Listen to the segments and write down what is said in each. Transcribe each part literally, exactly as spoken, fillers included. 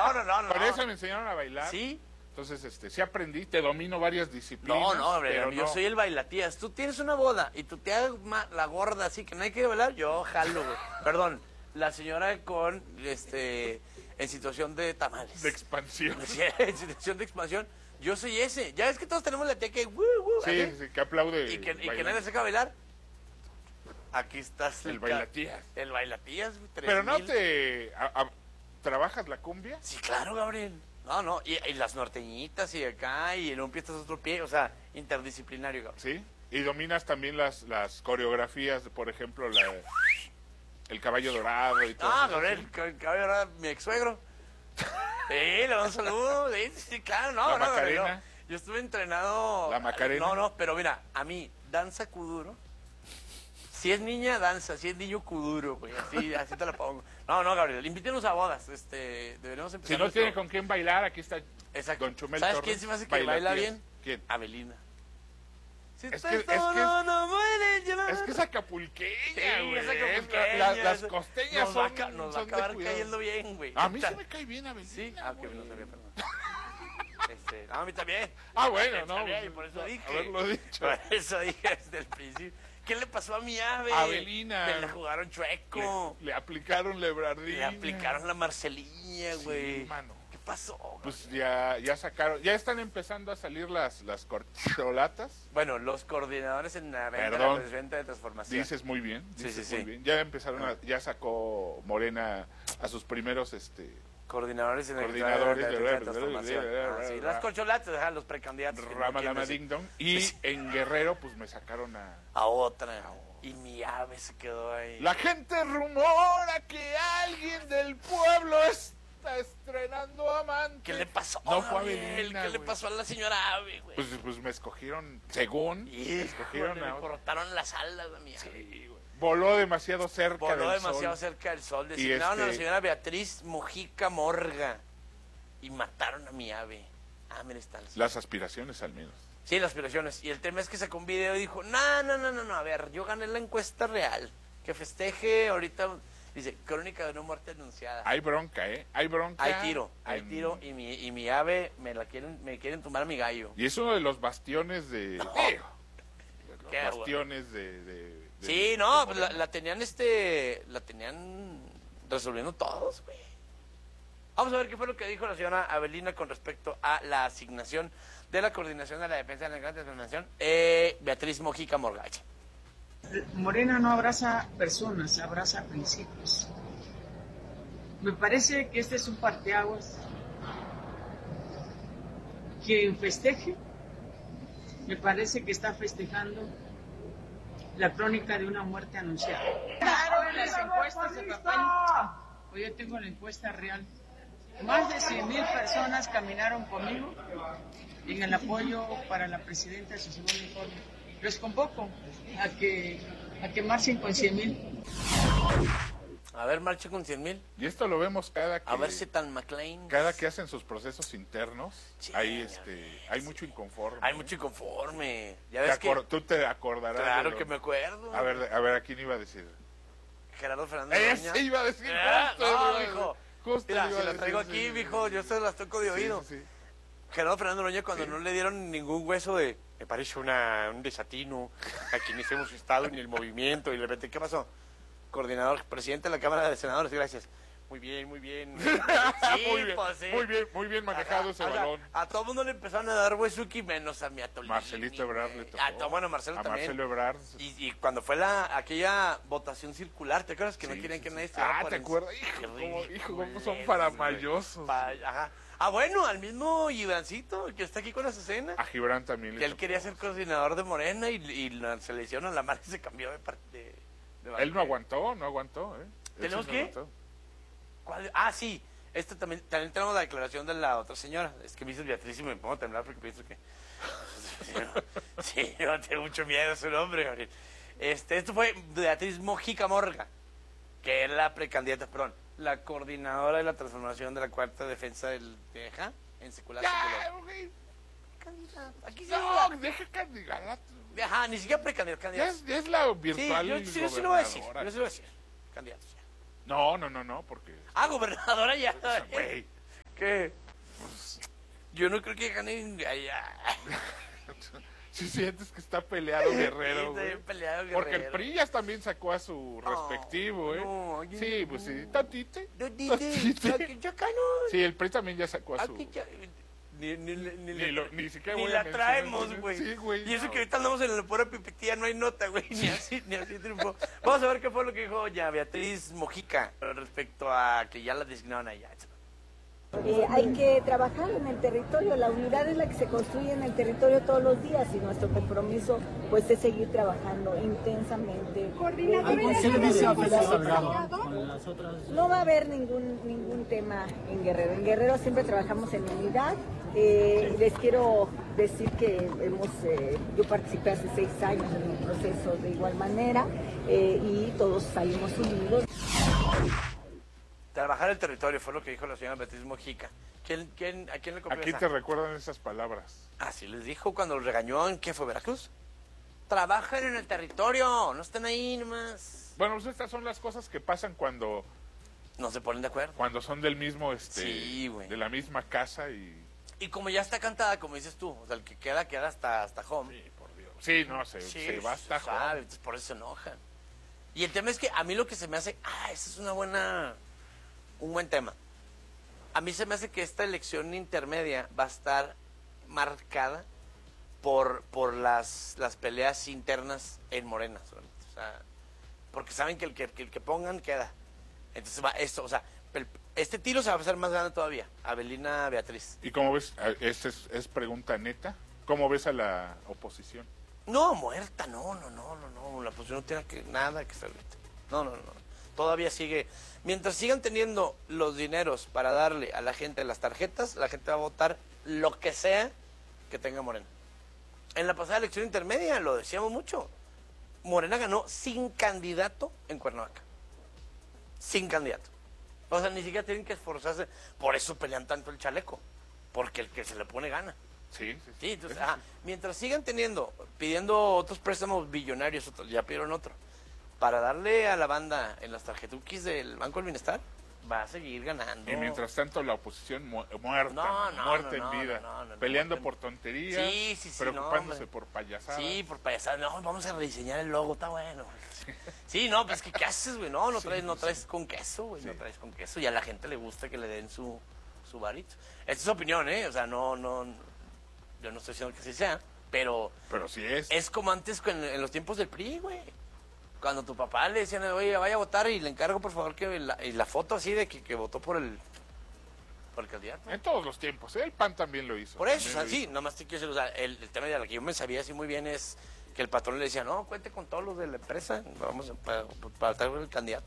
no, no, no. Por no. eso me enseñaron a bailar. Sí. Entonces, este, sí aprendí, te domino varias disciplinas. No, no, pero yo no. soy el bailatías. Tú tienes una boda y tú te hagas la gorda así que no hay que bailar, yo jalo, güey. Perdón, la señora con, este, en situación de tamales. De expansión. Sí, en situación de expansión. Yo soy ese. Ya ves que todos tenemos la tía que, uh, uh, Sí, ¿así? sí, que aplaude. Y que, y que bailando. nadie saca a bailar. Aquí estás. El ca- bailatías. El bailatías, güey, tres Pero no mil. te... a- a- ¿Trabajas la cumbia? Sí, claro, Gabriel. No, no, y, y las norteñitas y acá, y en un pie estás otro pie, o sea, interdisciplinario, Gabriel. Sí. Y dominas también las, las coreografías, por ejemplo, la, el caballo dorado y todo Ah, eso. Gabriel, que que ahora mi ex suegro. Sí, le mando un saludo. Sí, sí, claro, no, La no, Gabriel, Macarena. no. Yo estuve entrenado. La Macarena. No, no, pero mira, a mí, danza kuduro. Si es niña, danza. Si es niño, kuduro, güey. Así, así te la pongo. No, no, Gabriel, invítenos a bodas. Este, deberíamos empezar. Si no nuestro- tiene con quién bailar, aquí está Exacto. Don Chumel ¿Sabes Torres, quién se me hace que bailatías. baila bien? ¿Quién? Avelina. Si Es tú que- estás es que es- solo, no puedes llorar. Es que es acapulqueña, Sí, güey. esa Es acapulqueña, la- las esa- costeñas nos va a son, ca- Nos va a son de acabar cuidado. cayendo bien, güey. A mí sí me cae bien Avelina. Sí, ah, que güey. no sabía, perdón. Este, no, a mí también. Ah, bueno, Está no. bien, pues, por eso no, dije. Haberlo dicho. Por eso dije desde el principio. ¿Qué le pasó a mi ave? Avelina. Me la jugaron chueco. Le, le aplicaron lebrardina. Le aplicaron la Marcelilla, güey. Sí, mano. ¿Qué pasó? Pues ya, ya sacaron, ya están empezando a salir las, las corcholatas. Bueno, los coordinadores en la venta, Perdón. la venta de transformación. Dices muy bien, Sí, dices sí, muy sí. bien. Ya empezaron, a, ya sacó Morena a sus primeros, este, Coordinadores en el Coordinadores de, de- de, de- transformación. de- Ah, sí, las corcholatas, ajá, los precandidatos. que no Rama quieren Lama decir. Ding Dong. Y en Guerrero, pues me sacaron a... A otra. Y mi ave se quedó ahí. La gente rumora que alguien del pueblo está estrenando amante. ¿Qué le pasó? No fue Gabriel? Avelina, ¿Qué le güey. pasó a la señora Ave, güey? Pues, pues me escogieron, según, me Híjole, escogieron le a otra. cortaron las alas a mi ave. Sí, güey. Voló demasiado cerca Voló del demasiado sol. cerca del sol. Y Designaron a la este- señora Beatriz Mojica Morga. Y mataron a mi ave. Ah, mira, está. Las aspiraciones, al menos. Sí, las aspiraciones. Y el tema es que sacó un video y dijo, no, no, no, no, no, a ver, yo gané la encuesta real. Que festeje ahorita, dice, crónica de una muerte anunciada. Hay bronca, ¿eh? Hay bronca. Hay tiro, hay en- tiro y mi, y mi ave me la quieren, me quieren tumbar a mi gallo. Y es uno de los bastiones de... Digo, los Qué bastiones de, de- de- Sí, no, de pues la, Morena. la tenían este, la tenían resolviendo todos, güey. Vamos a ver qué fue lo que dijo la señora Avelina con respecto a la asignación de la coordinación de la defensa de la gran transformación, eh, Beatriz Mojica Morgalla. Morena no abraza personas, abraza principios. Me parece que este es un parteaguas. Quien festeje, me parece que está festejando la crónica de una muerte anunciada. Claro, en las encuestas de papel, hoy yo tengo la encuesta real. Más de cien mil personas caminaron conmigo en el apoyo para la presidenta de su segundo informe. Los convoco a que, a que marchen con cien mil. A ver, marcha con cien mil. Y esto lo vemos cada que... A ver si tan McLean. Cada que hacen sus procesos internos, Sí, hay, ya este, ves. hay mucho inconforme. Hay ¿eh? mucho inconforme. Ya Te ves que... acor- Tú te acordarás. de Claro lo- que me acuerdo. A ver, a ver, ¿a quién iba a decir? Gerardo Fernández Ese Noroña. iba a decir, Ah, justo, no, iba a- mijo. justo Mira, iba si a la decir, traigo sí, aquí, sí, mijo, sí. yo se las toco de Sí, oído. sí, sí. Gerardo Fernández Noroña cuando Sí. no le dieron ningún hueso de... Me parece una, un desatino a quienes hemos estado en el movimiento. Y de repente, ¿qué pasó? Coordinador, presidente de la Cámara de Senadores, gracias. Muy bien, muy bien. Sí, muy bien, pues sí. muy bien, muy bien manejado Ajá, ese o sea, balón. a todo mundo le empezaron a dar huesuki menos a mi Atolini. Marcelito Ebrard le tocó. Ah, to- bueno, Marcelo a también. Marcelo Ebrard. Y, y cuando fue la aquella votación circular, ¿te acuerdas que no Sí, querían sí, que sí. nadie estuviera Ah, por ¿te en- acuerdas? Hijo, Qué cómo, hijo, cómo son ridiculeces, paramayosos. Pa- ajá. Ah, bueno, al mismo Gibrancito, que está aquí con Azucena, A Gibran también le que él tocó. quería ser coordinador de Morena y, y la- se le hicieron a la madre y se cambió de parte. De, de Él no aguantó, no aguantó, ¿eh? Él ¿Tenemos sí no qué? aguantó. ¿Cuál? Ah, sí. Este también, también tenemos la declaración de la otra señora. Es que me dices Beatriz y me pongo a temblar porque pienso que... Sí, yo tengo mucho miedo a su nombre, Gabriel. Este, esto fue Beatriz Mojica Morga, que era la precandidata, perdón, la coordinadora de la transformación de la cuarta defensa del Teja en secular. Ya, secular. güey. Candidata. Aquí sí. No, deja candidato. Ajá, ni siquiera precandidata, Ya candidata. es, ya es la Sí, virtual yo, sí, yo sí lo voy a decir. gobernadora. Yo sí lo voy a decir. Candidatos ya. No, no, no, no, porque... Ah, gobernadora ya. Güey. ¿Qué yo no creo que ganen allá. Si sientes que está peleado Guerrero, Sí, está güey. bien peleado Guerrero. Porque el P R I ya también sacó a su respectivo, ¿eh? no, yo sí, no. pues sí. Tatite. No, di- di- Tatite. aquí- yo acá no. Sí, el P R I también ya sacó a su... Aquí ya- Ni, ni, ni, ni, Ni lo- ni siquiera ni voy a la mencionar, traemos, güey. güey. Sí, güey, Y eso no. que ahorita andamos en la pura pipetilla, no hay nota, güey. Ni así, ni así triunfó. Vamos a ver qué fue lo que dijo doña Beatriz Mojica respecto a que ya la designaron allá. Eh, hay que trabajar en el territorio, la unidad es la que se construye en el territorio todos los días y nuestro compromiso pues es seguir trabajando intensamente. ¿Qué le dice a Félix Salgado con las otras? No va a haber ningún ningún tema en Guerrero. En Guerrero siempre trabajamos en unidad. Eh, les quiero decir que hemos, eh, yo participé hace seis años en un proceso de igual manera eh, y todos salimos unidos. Trabajar el territorio fue lo que dijo la señora Beatriz Mojica. ¿Quién, quién, ¿A quién le copió Aquí esa? te recuerdan esas palabras. Así les dijo cuando los regañó en, ¿qué fue, Veracruz? Trabajen en el territorio, no estén ahí nomás. Bueno, pues estas son las cosas que pasan cuando, No se ponen de acuerdo. cuando son del mismo, este, Sí, güey. de la misma casa y... Y como ya está cantada, como dices tú, o sea, el que queda, queda hasta, hasta home. Sí, por Dios. Sí, no, se, Sí, se va hasta sabe, joder. entonces por eso se enojan. Y el tema es que a mí lo que se me hace, ah, ese es una buena, un buen tema. A mí se me hace que esta elección intermedia va a estar marcada por, por las, las peleas internas en Morena, solamente. O sea, porque saben que el que, que el que pongan queda. Entonces va esto, o sea, el- este tiro se va a hacer más grande todavía. Abelina Beatriz. ¿Y cómo ves? Esta es, es pregunta neta. ¿Cómo ves a la oposición? No, muerta, no, no, no, no, no, la posición no tiene que, nada que ser ahorita. No, no, no, todavía sigue, mientras sigan teniendo los dineros para darle a la gente las tarjetas, la gente va a votar lo que sea que tenga Morena. En la pasada elección intermedia, lo decíamos mucho, Morena ganó sin candidato en Cuernavaca. Sin candidato. O sea, ni siquiera tienen que esforzarse, por eso pelean tanto el chaleco, porque el que se le pone gana. Sí, sí, sí. Sí, entonces, Eso ajá, mientras sigan teniendo, pidiendo otros préstamos billonarios, otros, ya pidieron otro, para darle a la banda en las tarjetuquis del Banco del Bienestar, va a seguir ganando. Y mientras tanto la oposición mu- muerta, No, no, muerta no, en no, vida, no, no, no, peleando muerta en- por tonterías, Sí, sí, sí, preocupándose no, hombre. por payasadas. Sí, por payasadas, no, vamos a rediseñar el logo, está bueno. Sí, no, pues que ¿qué haces, güey? No, no Sí, traes, no sí. traes con queso, güey, no Sí. traes con queso, y a la gente le gusta que le den su, su varito. Esta es opinión, ¿eh? O sea, no, no, yo no estoy diciendo que así sea, pero... Pero sí es. Es como antes con- en los tiempos del P R I, güey. Cuando tu papá le decían, oye, vaya a votar y le encargo, por favor, que la, y la foto así de que, que votó por el, por el candidato. En todos los tiempos, ¿eh? El P A N también lo hizo. Por eso, o sea, también lo sí, hizo. nomás te quiero decir, o sea, el, el tema de la que yo me sabía así muy bien es que el patrón le decía, no, cuente con todos los de la empresa, vamos a, para, para traer el candidato.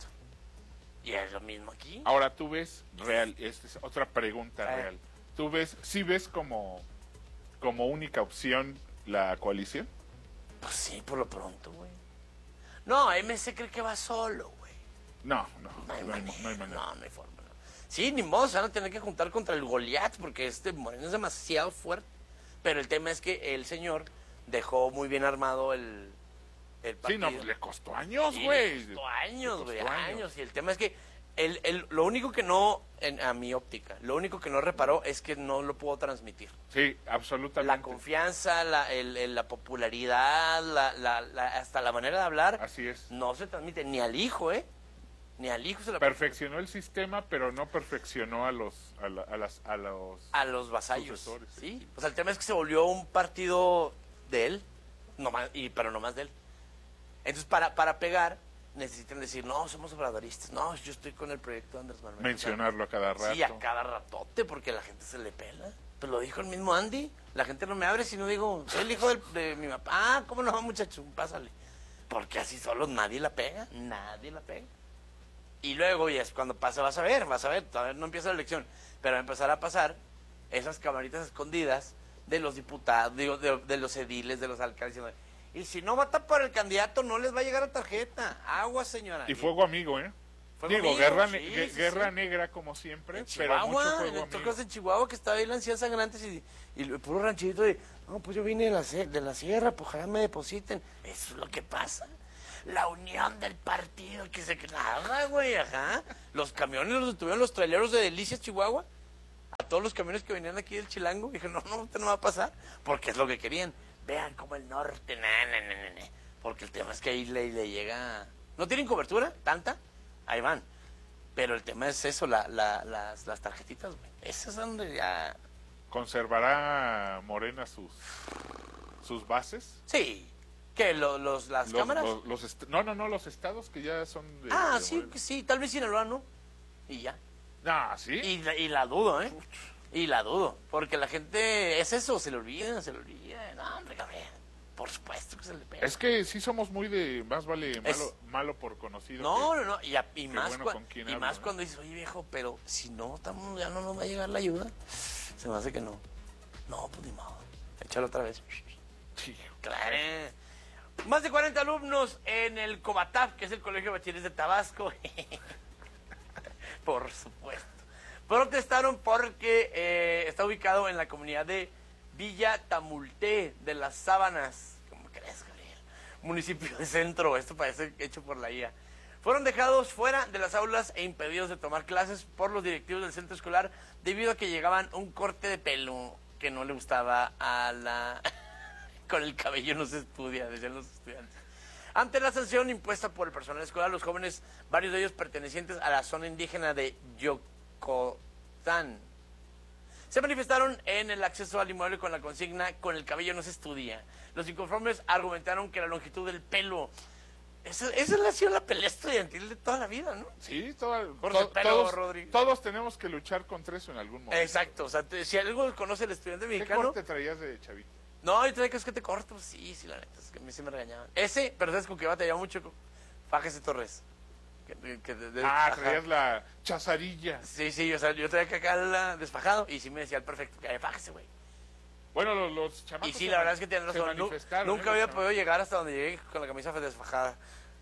Y es lo mismo aquí. Ahora tú ves, real, esta es otra pregunta Ah. real. ¿Tú ves, sí ves como, como única opción la coalición? Pues sí, por lo pronto, güey. No, M C cree que va solo, güey. No, no, No hay no hay, manera, no hay manera. no, no hay forma. no. Sí, ni modo, se van a tener que juntar contra el Goliat, porque este Moreno es demasiado fuerte. Pero el tema es que el señor dejó muy bien armado el, el Sí, partido. no, pues le costó años, Sí, güey. le costó años, Le güey, costó años. Y el tema es que el, el, lo único que no, en, a mi óptica, lo único que no reparó es que no lo puedo transmitir. Sí, absolutamente. La confianza, la, el, el- la popularidad, la, la, la- hasta la manera de hablar, Así es. no se transmite ni al hijo, ¿eh? Ni al hijo se la Perfeccionó el sistema, pero no perfeccionó a los, a, la- a las, a los... a los vasallos. Sucesores, sí. Sí, o sea, el tema es que se volvió un partido de él, nomás, y, pero no más de él. Entonces, para, para pegar, necesitan decir, no, somos obradoristas, no, yo estoy con el proyecto de Andrés Manuel. mencionarlo a cada O sea, rato. sí, a cada ratote, porque la gente se le pela. Pues lo dijo el mismo Andy, la gente no me abre si no digo, soy el hijo del- de mi papá. Ah, ¿cómo no, muchacho? Pásale. Porque así solo nadie la pega, nadie la pega. Y luego, y es cuando pasa, vas a ver, vas a ver, todavía no empieza la elección, pero va a empezar a pasar esas camaritas escondidas de los diputados, digo, de, de los ediles, de los alcaldes, diciendo, y si no vota por el candidato, no les va a llegar a tarjeta. Agua, señora. Y fuego amigo, ¿eh? Fuego Digo, amigo, guerra, sí, ne- gue- sí, guerra sí. negra como siempre, En pero mucho Chihuahua, fuego en amigo. tocas en Chihuahua, que estaba ahí la anciana sangrantes y, y el puro ranchito de, no, pues yo vine de la, se- de la sierra, pues ojalá me depositen. Eso es lo que pasa. La unión del partido, que se nada, güey, ajá. Los camiones los detuvieron los traileros de Delicias, Chihuahua. A todos los camiones que venían aquí del Chilango. Dije, no, no, esto no va a pasar, porque es lo que querían. Vean como el norte, na, na, na, na, na. Porque el tema es que ahí le, le llega... ¿No tienen cobertura? ¿Tanta? Ahí van. Pero el tema es eso, la, la, las, las tarjetitas, güey. Esas es donde ya... ¿Conservará Morena sus sus bases? Sí. ¿Qué? ¿Los, los, ¿Las Los- cámaras? los- los est- no, no, no, los estados que ya son de... ah, de sí, Morena. que sí. Tal vez Sinaloa, ¿no? Y ya. Ah, ¿sí? Y la, y la dudo, ¿eh? Y la dudo. Porque la gente... Es eso, se le olvida, se le olvida. No, hombre, Gabriel. Por supuesto que se le pega. Es que sí somos muy de más vale malo, Es- malo por conocido. No, que- no, no, y, a- y más, bueno cua- con quién y hablo, más ¿eh? cuando dices, oye viejo, pero si no, estamos, ya no nos va a llegar la ayuda. Se me hace que no. No, pues ni modo. Échalo otra vez. Sí. Claro. Más de cuarenta alumnos en el Cobatap, que es el Colegio de Bachilleres de Tabasco. Por supuesto. Protestaron porque eh, está ubicado en la comunidad de Villa Tamulté de las Sábanas. ¿Cómo crees, Gabriel? Municipio de Centro. Esto parece hecho por la I A. Fueron dejados fuera de las aulas e impedidos de tomar clases por los directivos del centro escolar debido a que llegaban un corte de pelo que no le gustaba a la... Con el cabello no se estudia, decían los estudiantes. Ante la sanción impuesta por el personal escolar, los jóvenes, varios de ellos pertenecientes a la zona indígena de Yocotán, se manifestaron en el acceso al inmueble con la consigna "con el cabello no se estudia". Los inconformes argumentaron que la longitud del pelo... Esa, esa ha sido la pelea estudiantil de toda la vida, ¿no? Sí, todo- Corte to- pelo, todos, Rodrigo. todos tenemos que luchar contra eso en algún momento. Exacto, o sea, te- si algo conoce el estudiante ¿Qué mexicano... corte traías de chavito? No, yo traía que es que te corto, sí, sí, la neta, es que a mí sí me regañaban. Ese, pero ¿sabes con qué batallaba mucho? Con Fájese Torres. Que- que de- de- Ah, ajá. traías la chazarilla. Sí, sí, o sea, yo traía que acá la desfajado y sí me decía el perfecto, que fájese, güey. Bueno, los, los chamacos Y sí, se la man- verdad es que tienes se razón. nu- manifestaron, Nunca ¿eh? había Los podido llegar hasta donde llegué con la camisa desfajada.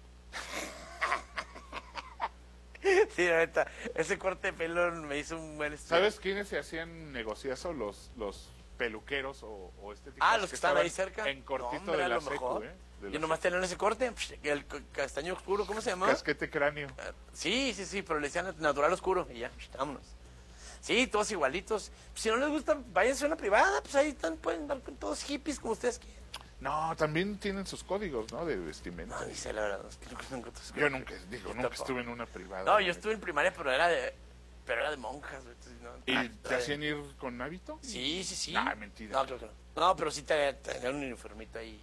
Sí, la neta, ese corte de pelo me hizo un buen estudio. ¿Sabes quiénes se hacían negociazo? Los, los peluqueros o, o estéticos. Ah, los que están ahí estaban cerca. En cortito No, hombre, de a la lo secu, mejor. ¿eh? De Yo la nomás tenían ese corte, psh, el c- castaño oscuro, ¿cómo se secu. llamaba? Casquete cráneo. Sí, sí, sí, pero le decían natural oscuro y ya, psh, vámonos. Sí, todos igualitos. Si no les gusta, váyanse a una privada, pues ahí están, pueden andar con todos hippies como ustedes quieran. No, también tienen sus códigos, ¿no? De vestimenta. No, dice la verdad, es que nunca, nunca, Yo nunca, digo, Yo nunca tampoco. estuve en una privada. No, yo estuve en primaria, pero era de, pero era de monjas. güey, entonces, no, ¿Y ah, te era de- hacían ir con hábito? Sí, sí, sí. Ah, mentira. No, creo que no. No, pero sí te tenían un uniformito ahí.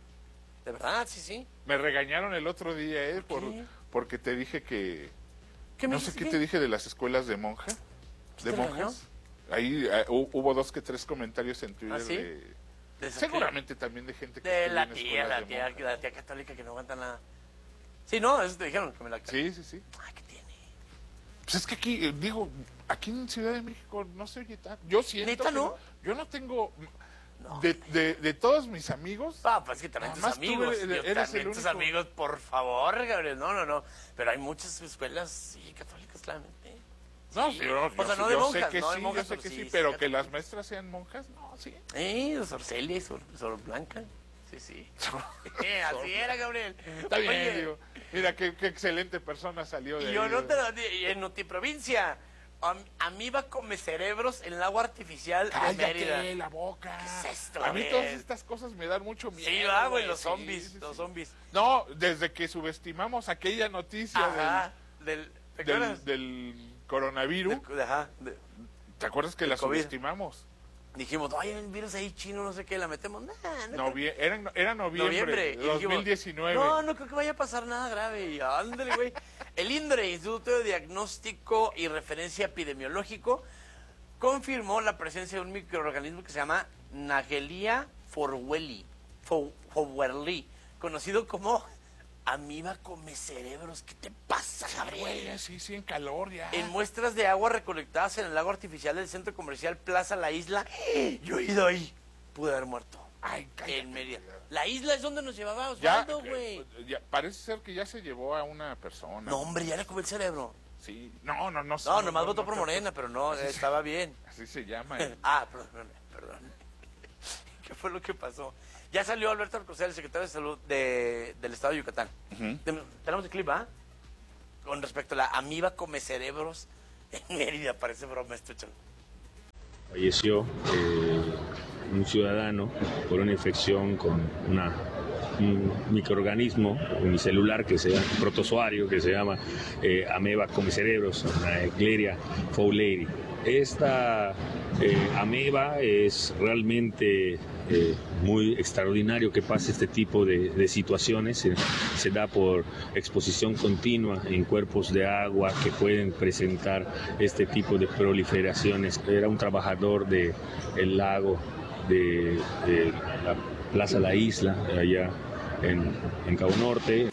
De verdad, sí, sí. Me regañaron el otro día, ¿eh? Por, qué? porque te dije que... ¿Qué me No sé dijiste, qué te dije de las escuelas de monja. ¿Te De regañó? monjas. Ahí eh, hu- hubo dos que tres comentarios en Twitter ¿Ah, sí? de... ¿De esa Seguramente también de gente que De estudia la en tía, escuelas la de tía, monjas. la tía católica que no aguanta nada. Sí, no, eso te dijeron que me la... Sí, sí, sí. Ay, ¿qué tiene? Pues es que aquí, eh, digo, aquí en Ciudad de México no se oye tanto. Yo siento ¿Neta que no? Yo no tengo... No. De, de, de todos mis amigos... Ah, pues que también tus Nomás tú amigos. eres- yo eres también el tus único. amigos, por favor, Gabriel. No, no, no. Pero hay muchas escuelas, sí, católicas, claramente. No, Sí. sí, yo, O sea, yo- no de yo monjas, sé que no de sí, monjas, yo sé pero que sí, sí, sí, pero sí, que las católicas. maestras sean monjas, no, sí. Eh, Sor Celia y Sor, Sor Blanca. Sí, sí. Eh, así era, Gabriel. Está bien, Oye, digo. Mira, qué, qué excelente persona salió de Y yo ahí, no ¿eh? te lo di- y en Notiprovincia. am- Amiba come cerebros en el agua artificial de Mérida. Cállate la boca. ¿Qué es esto, A mí güey? todas estas cosas me dan mucho miedo. Sí, va, güey, los sí, zombies, sí, los sí. zombies. No, desde que subestimamos aquella noticia Ajá, del... ¿Te del, acuerdas? del, del coronavirus, De- ajá, de- ¿te acuerdas que del la COVID. subestimamos? dijimos, oye, hay un virus ahí chino, no sé qué, la metemos. Nah, no Novie- era, era noviembre, noviembre. Y de dos mil dijimos, diecinueve. no, no creo que vaya a pasar nada grave. Y ándale, güey. El INDRE, Instituto de Diagnóstico y Referencia Epidemiológico, confirmó la presencia de un microorganismo que se llama Nagelia forwelli, fo- forwelli, conocido como amiba come cerebros. ¿Qué te pasa, Gabriel? Güey, sí, sí, en calor ya. En muestras de agua recolectadas en el lago artificial del centro comercial Plaza La Isla. Yo he ido ahí. Pude haber muerto. Ay, cállate. En Mérida. La isla es donde nos llevaba Ya, Osvaldo, güey. eh, ya, parece ser que ya se llevó a una persona. No, hombre, ya le comí el cerebro. Sí. No, no, no. No, nomás votó no, por no, Morena, pero no, estaba bien. Así se llama. eh. Ah, perdón, perdón. ¿Qué fue lo que pasó? Ya salió Alberto Alcocer, el secretario de Salud de, del Estado de Yucatán. Ujú. Ten- Tenemos el clip, ¿ah? Con respecto a la amiba come cerebros en Mérida. Parece broma esto, chalo. Falleció eh, un ciudadano por una infección con una, un microorganismo unicelular que se llama protozoario, que se llama eh, ameba come cerebros, una Escherichia fowleri. Esta eh, ameba es realmente eh, muy extraordinario que pase este tipo de, de situaciones. Se, se da por exposición continua en cuerpos de agua que pueden presentar este tipo de proliferaciones. Era un trabajador del lago de, de la Plaza La Isla, allá en, en Cabo Norte.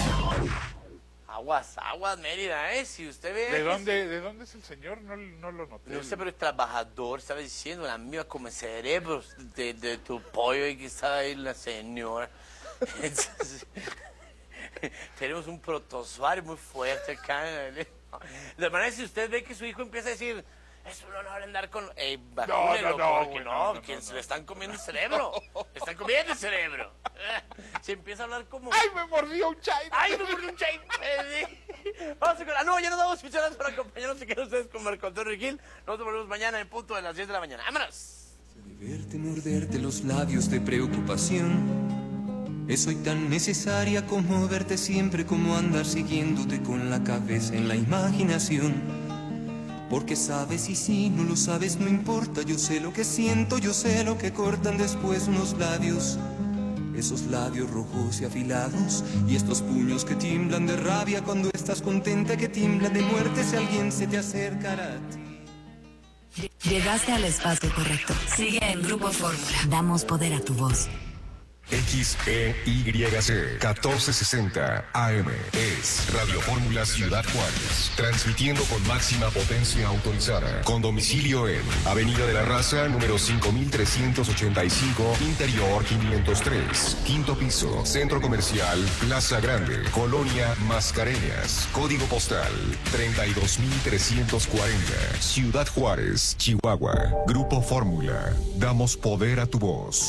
Aguas, aguas, Mérida, ¿eh? Si usted ve... ¿De dónde, ¿De dónde es el señor? No, no lo noté. No sé, pero es trabajador, estaba diciendo, la mía come cerebros de, de tu pollo y que estaba ahí la señora. Entonces, tenemos un protozoario muy fuerte acá. De manera, si usted ve que su hijo empieza a decir... Es un honor andar con... Ey, vacúnelo, no, no, porque no, no, no, quien no, se no. le están comiendo el cerebro. Le están comiendo el cerebro. Se empieza a hablar como... ¡Ay, me mordió un chairo! ¡Ay, me mordió un chairo! Vamos a con... Ah, no, ya nos vamos a escuchar por acompañarnos. Se quedan ustedes con Marco Antonio Regil. Nosotros volvemos mañana en punto de las diez de la mañana. ¡Vámonos! Verte morderte los labios de preocupación. Es hoy tan necesaria como verte siempre, como andar siguiéndote con la cabeza en la imaginación. Porque sabes y si no lo sabes no importa, yo sé lo que siento, yo sé lo que cortan después unos labios. Esos labios rojos y afilados y estos puños que tiemblan de rabia cuando estás contenta, que tiemblan de muerte si alguien se te acercara a ti. Llegaste al espacio correcto. Sigue en Grupo Fórmula. Damos poder a tu voz. X E Y C catorce sesenta A M es Radio Fórmula Ciudad Juárez, transmitiendo con máxima potencia autorizada, con domicilio en Avenida de la Raza, número cinco mil trescientos ochenta y cinco, Interior quinientos tres, quinto piso, Centro Comercial Plaza Grande, Colonia Mascareñas, código postal treinta y dos mil trescientos cuarenta, Ciudad Juárez, Chihuahua. Grupo Fórmula, damos poder a tu voz.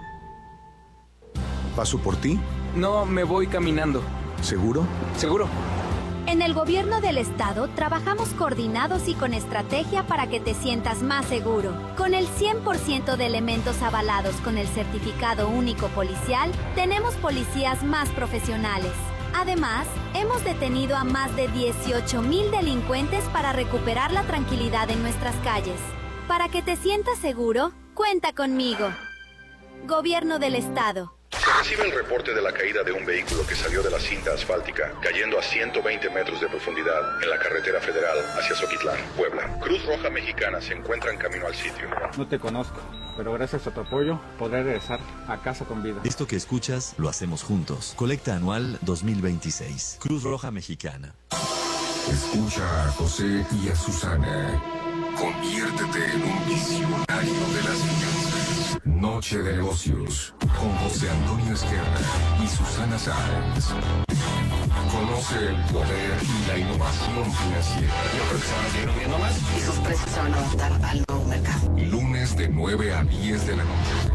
¿Paso por ti? No, me voy caminando. ¿Seguro? ¿Seguro? En el gobierno del estado trabajamos coordinados y con estrategia para que te sientas más seguro. Con el cien por ciento de elementos avalados con el certificado único policial, tenemos policías más profesionales. Además, hemos detenido a más de dieciocho mil delincuentes para recuperar la tranquilidad en nuestras calles. Para que te sientas seguro, cuenta conmigo. Gobierno del estado. Se recibe el reporte de la caída de un vehículo que salió de la cinta asfáltica, cayendo a ciento veinte metros de profundidad en la carretera federal hacia Zoquitlán, Puebla. Cruz Roja Mexicana se encuentra en camino al sitio. No te conozco, pero gracias a tu apoyo podré regresar a casa con vida. Esto que escuchas lo hacemos juntos. Colecta anual dos mil veintiséis. Cruz Roja Mexicana. Escucha a José y a Susana. Conviértete en un visionario de las finanzas. Noche de negocios con José Antonio Esquerra y Susana Sáenz. Conoce el poder y la innovación financiera. Yo creo que se van a seguir hundiendo más y sus precios se van a adaptar al nuevo mercado. Lunes de nueve a diez de la noche.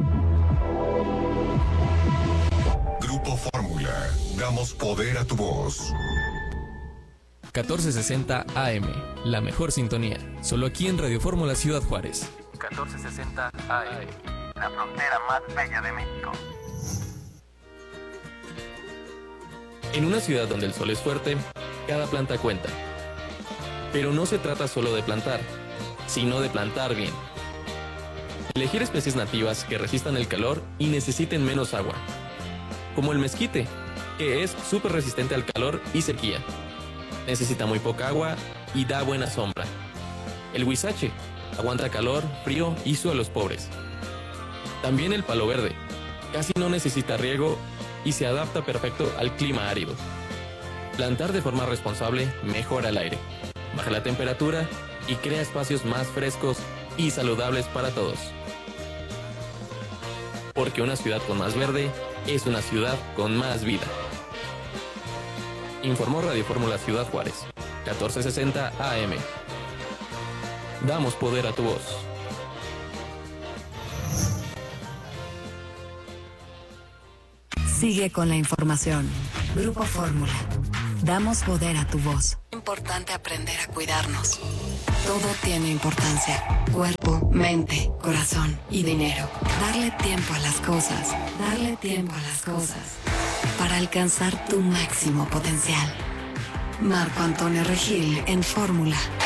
Grupo Fórmula. Damos poder a tu voz. catorce sesenta A M, la mejor sintonía. Solo aquí en Radio Fórmula Ciudad Juárez. catorce sesenta A M, la frontera más bella de México. En una ciudad donde el sol es fuerte, cada planta cuenta. Pero no se trata solo de plantar, sino de plantar bien. Elegir especies nativas que resistan el calor y necesiten menos agua. Como el mezquite, que es súper resistente al calor y sequía. Necesita muy poca agua y da buena sombra. El huizache aguanta calor, frío y suelos pobres. También el palo verde, casi no necesita riego y se adapta perfecto al clima árido. Plantar de forma responsable mejora el aire, baja la temperatura y crea espacios más frescos y saludables para todos. Porque una ciudad con más verde es una ciudad con más vida. Informó Radio Fórmula Ciudad Juárez, catorce sesenta A M. Damos poder a tu voz. Sigue con la información. Grupo Fórmula. Damos poder a tu voz. Importante aprender a cuidarnos. Todo tiene importancia. Cuerpo, mente, corazón y dinero. Darle tiempo a las cosas. Darle tiempo a las cosas. Para alcanzar tu máximo potencial. Marco Antonio Regil en Fórmula.